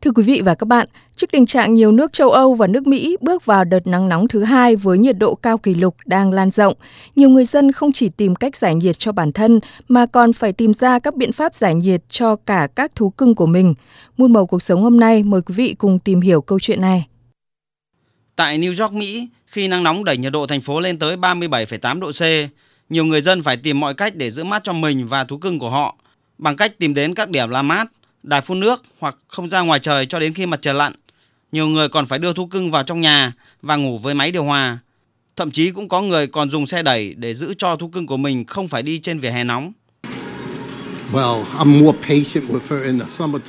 Thưa quý vị và các bạn, trước tình trạng nhiều nước châu Âu và nước Mỹ bước vào đợt nắng nóng thứ hai với nhiệt độ cao kỷ lục đang lan rộng, nhiều người dân không chỉ tìm cách giải nhiệt cho bản thân mà còn phải tìm ra các biện pháp giải nhiệt cho cả các thú cưng của mình. Muôn màu cuộc sống hôm nay mời quý vị cùng tìm hiểu câu chuyện này. Tại New York, Mỹ, khi nắng nóng đẩy nhiệt độ thành phố lên tới 37,8 độ C, nhiều người dân phải tìm mọi cách để giữ mát cho mình và thú cưng của họ bằng cách tìm đến các điểm làm mát, đài phun nước hoặc không ra ngoài trời cho đến khi mặt trời lặn. Nhiều người còn phải đưa thú cưng vào trong nhà và ngủ với máy điều hòa. Thậm chí cũng có người còn dùng xe đẩy để giữ cho thú cưng của mình không phải đi trên vỉa hè nóng.